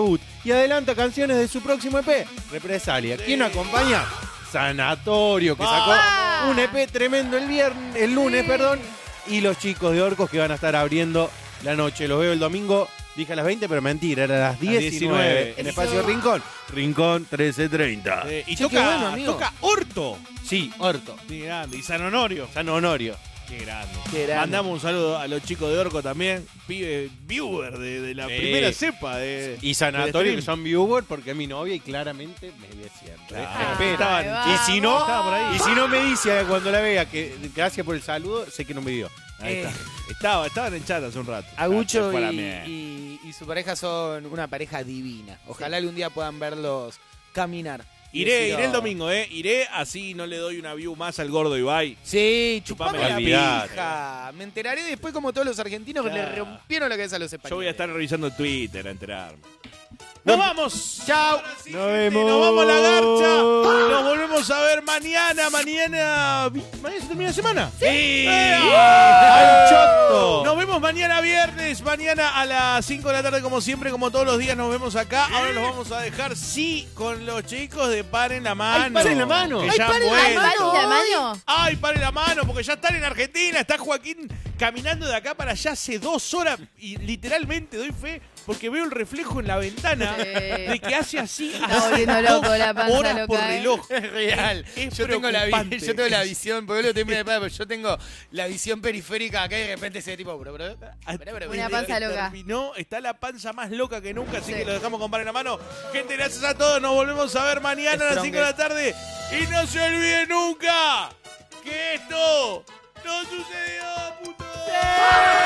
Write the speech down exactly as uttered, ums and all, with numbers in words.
debut y adelanta canciones de su próximo E P, Represalia. ¿Quién acompaña? Sanatorio, que sacó ¡Vamos! un E P tremendo el viernes, el lunes, Sí. perdón. Y los chicos de Orcos que van a estar abriendo la noche. Los veo el domingo, dije a las veinte, pero mentira, era a las diecinueve. En Eso. Espacio Rincón. Rincón trece treinta. Eh, y Che, toca, qué bueno, amigo. toca Horto. Sí, Orto. Qué grande. Y San Honorio. San Honorio. Qué grande. Qué grande. Mandamos un saludo a los chicos de Orco también. Pibe, viewer de, de la Sí. primera cepa. De, Y Sanatorio, del que son viewers, porque es mi novia y claramente me ve siempre. Claro. Espera. Estaban- Ay, Y si no, Estaba por ahí. y si no me dice cuando la vea que gracias por el saludo, sé que no me dio. Ahí Eh. está. Estaba, estaban en chat hace un rato. Agucho Ah, se fue a la y, mierda. y- y su pareja son una pareja divina. Ojalá algún día puedan verlos caminar. Y Iré, decir, iré el "Oh". domingo, ¿eh? Iré, así no le doy una view más al gordo Ibai. Sí, Chupame chupame la la pija. pija. Me enteraré después como todos los argentinos que le Claro. rompieron la cabeza a los españoles. Yo voy a estar revisando Twitter a enterarme. ¡Nos vamos! Chao. Ahora sí, Nos gente, vemos. Nos vamos a la garcha. Nos volvemos a ver mañana. Mañana. ¿Mañana se termina la semana? ¡Sí! ¡Al choto! Nos vemos mañana viernes. Mañana a las cinco de la tarde, como siempre, como todos los días, nos vemos acá. Ahora los vamos a dejar, sí, con los chicos de Paren la Mano. ¡Ay, paren la mano! Que ¡Ay, ya han paren la vuelto. mano! ¿La mano? ¡Ay, paren la mano! Porque ya están en Argentina. Está Joaquín caminando de acá para allá hace dos horas. Y literalmente doy fe porque veo el reflejo en la ventana Sí. de que hace así. Está hace volviendo dos loco la panza horas loca, por ¿eh? reloj. Es real. Es yo, tengo la, vi- preocupante. yo tengo la visión, porque lo termina de parar, pero yo tengo la visión periférica acá y de repente se ve tipo, bro, bro, bro, bro, Una bro. panza loca. Terminó, está la panza más loca que nunca, así Sí. que lo dejamos con Paren la Mano. Gente, gracias a todos. Nos volvemos a ver mañana a las cinco de la tarde. Y no se olviden nunca que esto no sucedió, puto.